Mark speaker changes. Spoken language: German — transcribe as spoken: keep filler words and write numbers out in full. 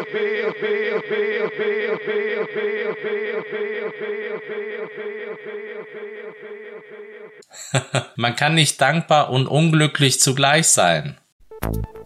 Speaker 1: Man kann nicht dankbar und unglücklich zugleich sein.